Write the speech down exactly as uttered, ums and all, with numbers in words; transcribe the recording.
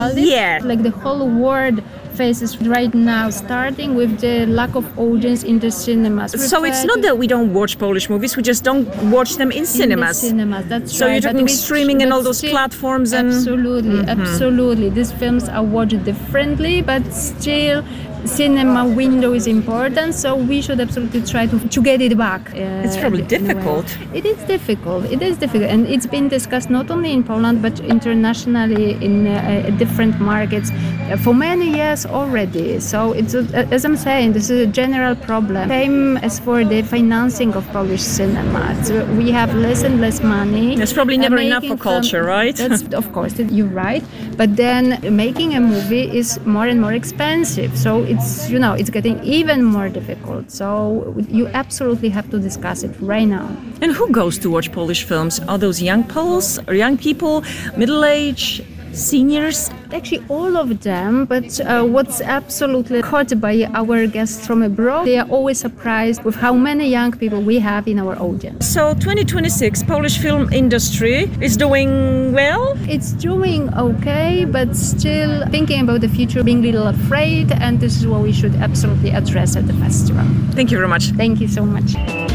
Yeah. Like the whole world faces right now, starting with the lack of audience in the cinemas. So it's not that we don't watch Polish movies, we just don't watch them in cinemas. In the cinemas, that's so right. you're talking But streaming we, and but all those still, platforms and... Absolutely, mm-hmm. absolutely. These films are watched differently, but still cinema window is important, so we should absolutely try to, to get it back. Uh, it's probably difficult. It is difficult. It is difficult, and it's been discussed not only in Poland but internationally in uh, different markets uh, for many years already. So it's uh, as I'm saying, this is a general problem. Same as for the financing of Polish cinema. So we have less and less money. There's probably never uh, enough for culture, film, right? That's, of course, you're right. But then making a movie is more and more expensive. So it's, you know, it's getting even more difficult. So you absolutely have to discuss it right now. And who goes to watch Polish films? Are those young Poles, or young people, middle-aged, seniors? Actually, all of them. But uh, what's absolutely caught by our guests from abroad, they are always surprised with how many young people we have in our audience. So twenty twenty-six, Polish film industry is doing well? It's doing okay, but still thinking about the future, being a little afraid, and this is what we should absolutely address at the festival. Thank you very much. Thank you so much.